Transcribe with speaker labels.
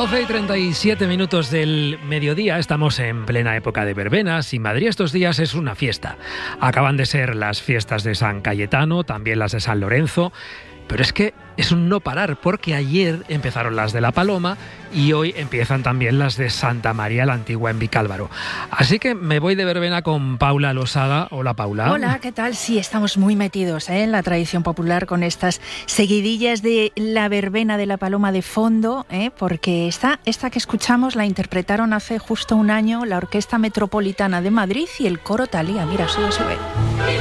Speaker 1: 12:37 del mediodía, estamos en plena época de verbenas y Madrid estos días es una fiesta. Acaban de ser las fiestas de San Cayetano, también las de San Lorenzo, pero es que es un no parar porque ayer empezaron las de La Paloma y hoy empiezan también las de Santa María la Antigua en Vicálvaro. Así que me voy de verbena con Paula Losaga. Hola, Paula.
Speaker 2: Hola, ¿qué tal? Sí, estamos muy metidos en la tradición popular con estas seguidillas de la verbena de La Paloma de fondo, porque esta que escuchamos la interpretaron hace justo un año la Orquesta Metropolitana de Madrid y el Coro Thalía. Mira, sube.